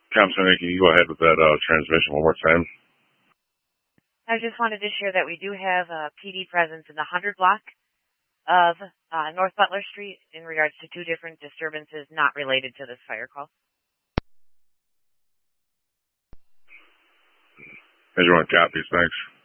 Thompson, can you go ahead with that transmission one more time? I just wanted to share that we do have a PD presence in the 100 block of North Butler Street in regards to two different disturbances not related to this fire call. Everyone copies. Thanks.